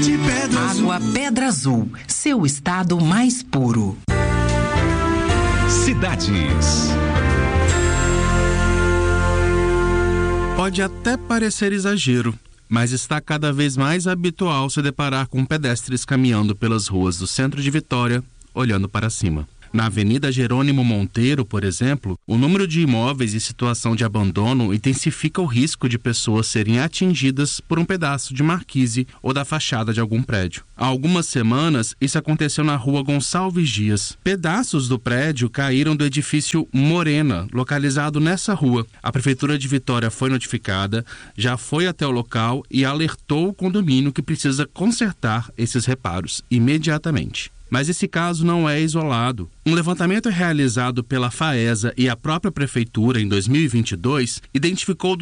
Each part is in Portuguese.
de Pedra Azul. Água Pedra Azul, seu estado mais puro. Cidades. Pode até parecer exagero, mas está cada vez mais habitual se deparar com pedestres caminhando pelas ruas do centro de Vitória, olhando para cima. Na Avenida Jerônimo Monteiro, por exemplo, o número de imóveis em situação de abandono intensifica o risco de pessoas serem atingidas por um pedaço de marquise ou da fachada de algum prédio. Há algumas semanas, isso aconteceu na rua Gonçalves Dias. Pedaços do prédio caíram do edifício Morena, localizado nessa rua. A Prefeitura de Vitória foi notificada, já foi até o local e alertou o condomínio que precisa consertar esses reparos imediatamente. Mas esse caso não é isolado. Um levantamento realizado pela FAESA e a própria Prefeitura em 2022 identificou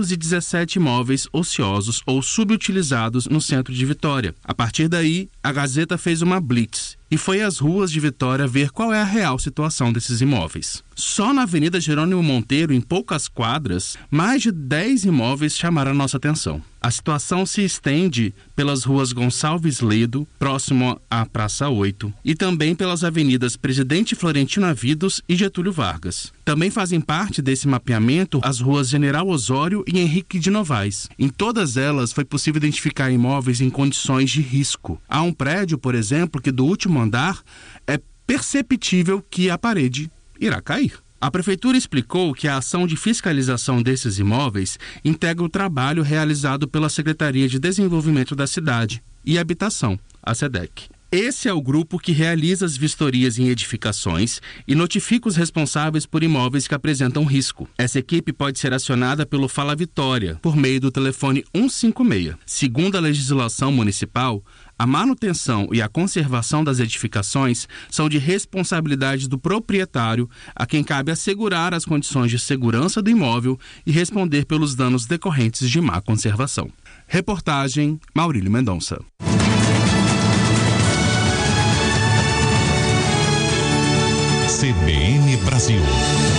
217 imóveis ociosos ou subutilizados no centro de Vitória. A partir daí, a Gazeta fez uma blitz e foi às ruas de Vitória ver qual é a real situação desses imóveis. Só na Avenida Jerônimo Monteiro, em poucas quadras, mais de 10 imóveis chamaram a nossa atenção. A situação se estende pelas ruas Gonçalves Ledo, próximo à Praça 8, e também pelas avenidas Presidente Florentino Avidos e Getúlio Vargas. Também fazem parte desse mapeamento as ruas General Osório e Henrique de Novaes. Em todas elas foi possível identificar imóveis em condições de risco. Há um prédio, por exemplo, que do último andar é perceptível que a parede irá cair. A Prefeitura explicou que a ação de fiscalização desses imóveis integra o trabalho realizado pela Secretaria de Desenvolvimento da Cidade e Habitação, a SEDEC. Esse é o grupo que realiza as vistorias em edificações e notifica os responsáveis por imóveis que apresentam risco. Essa equipe pode ser acionada pelo Fala Vitória, por meio do telefone 156. Segundo a legislação municipal, a manutenção e a conservação das edificações são de responsabilidade do proprietário, a quem cabe assegurar as condições de segurança do imóvel e responder pelos danos decorrentes de má conservação. Reportagem Maurílio Mendonça. CBN Brasil.